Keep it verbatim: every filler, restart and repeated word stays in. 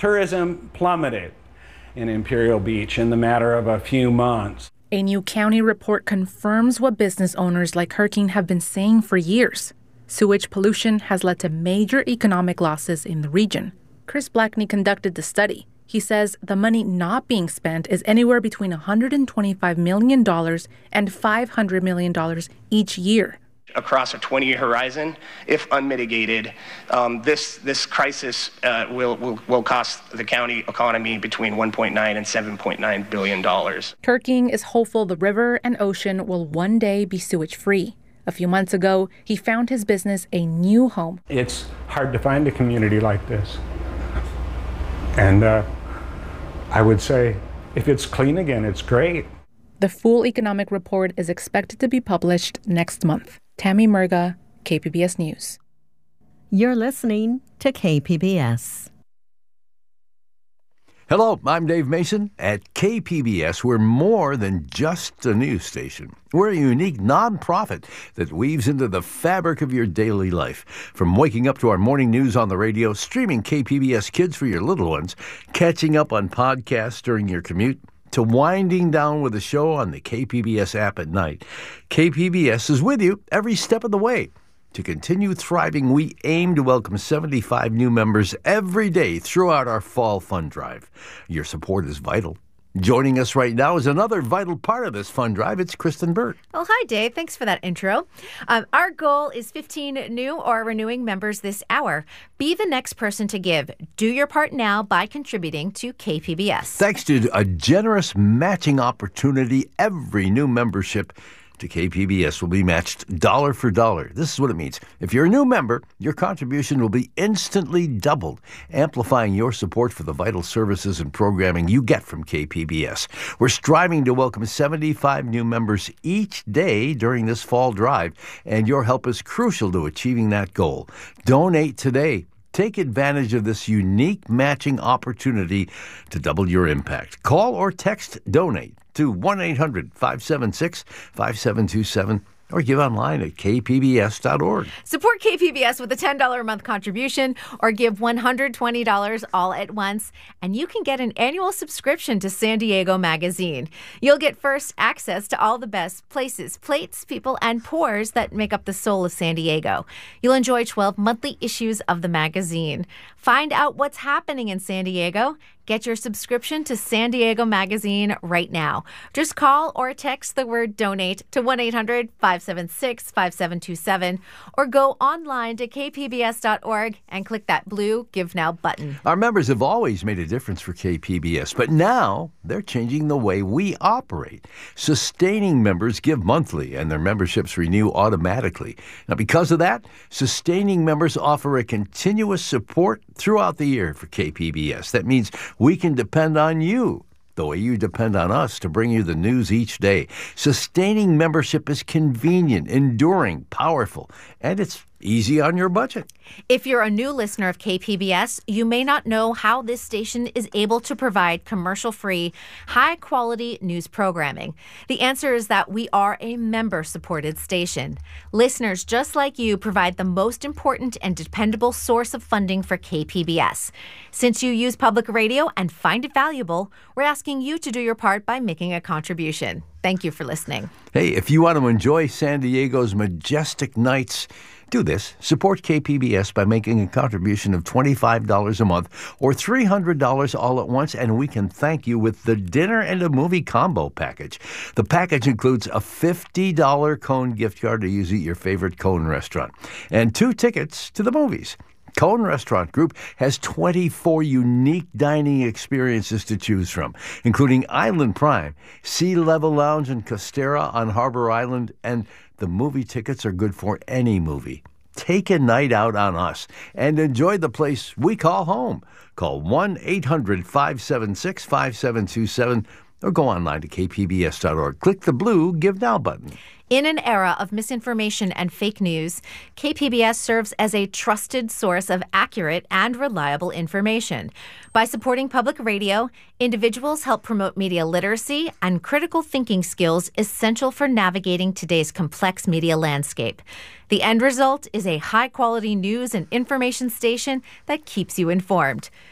Tourism plummeted in Imperial Beach in the matter of a few months. A new county report confirms what business owners like Herking have been saying for years. Sewage pollution has led to major economic losses in the region. Chris Blackney conducted the study. He says the money not being spent is anywhere between one hundred twenty-five million dollars and five hundred million dollars each year. Across a twenty-year horizon, if unmitigated, um, this this crisis uh, will, will will cost the county economy between one point nine and seven point nine billion dollars. Herking is hopeful the river and ocean will one day be sewage-free. A few months ago, he found his business a new home. It's hard to find a community like this. And uh, I would say, if it's clean again, it's great. The full economic report is expected to be published next month. Tammy Murga, K P B S News. You're listening to K P B S. Hello, I'm Dave Mason. At K P B S, we're more than just a news station. We're a unique nonprofit that weaves into the fabric of your daily life. From waking up to our morning news on the radio, streaming K P B S Kids for your little ones, catching up on podcasts during your commute, to winding down with a show on the K P B S app at night, K P B S is with you every step of the way. To continue thriving, we aim to welcome seventy-five new members every day throughout our fall fund drive. Your support is vital. Joining us right now is another vital part of this fund drive. It's Kristen Burt. Oh, hi, Dave. Thanks for that intro. Um, our goal is fifteen new or renewing members this hour. Be the next person to give. Do your part now by contributing to K P B S. Thanks to a generous matching opportunity, every new membership to K P B S will be matched dollar for dollar. This is what it means. If you're a new member, your contribution will be instantly doubled, amplifying your support for the vital services and programming you get from K P B S. We're striving to welcome seventy-five new members each day during this fall drive, and your help is crucial to achieving that goal. Donate today. Take advantage of this unique matching opportunity to double your impact. Call or text DONATE to one eight hundred five seven six five seven two seven or give online at k p b s dot org. Support K P B S with a ten dollars a month contribution or give one hundred twenty dollars all at once, and you can get an annual subscription to San Diego Magazine. You'll get first access to all the best places, plates, people, and pours that make up the soul of San Diego. You'll enjoy twelve monthly issues of the magazine. Find out what's happening in San Diego. Get your subscription to San Diego Magazine right now. Just call or text the word DONATE to one eight hundred five seven six five seven two seven or go online to k p b s dot org and click that blue Give Now button. Our members have always made a difference for K P B S, but now they're changing the way we operate. Sustaining members give monthly and their memberships renew automatically. Now, because of that, sustaining members offer a continuous support throughout the year for K P B S. That means we can depend on you the way you depend on us to bring you the news each day. Sustaining membership is convenient, enduring, powerful, and it's easy on your budget. If you're a new listener of K P B S, you may not know how this station is able to provide commercial-free, high-quality news programming. The answer is that we are a member-supported station. Listeners just like you provide the most important and dependable source of funding for K P B S. Since you use public radio and find it valuable, we're asking you to do your part by making a contribution. Thank you for listening. Hey, if you want to enjoy San Diego's majestic nights, do this. Support K P B S by making a contribution of twenty-five dollars a month or three hundred dollars all at once, and we can thank you with the dinner and a movie combo package. The package includes a fifty dollars Cone gift card to use at your favorite Cone restaurant and two tickets to the movies. Cone Restaurant Group has twenty-four unique dining experiences to choose from, including Island Prime, Sea Level Lounge in Costera on Harbor Island, and the movie tickets are good for any movie. Take a night out on us and enjoy the place we call home. Call one eight hundred five seven six five seven two seven or go online to k p b s dot org. Click the blue Give Now button. In an era of misinformation and fake news, K P B S serves as a trusted source of accurate and reliable information. By supporting public radio, individuals help promote media literacy and critical thinking skills essential for navigating today's complex media landscape. The end result is a high-quality news and information station that keeps you informed.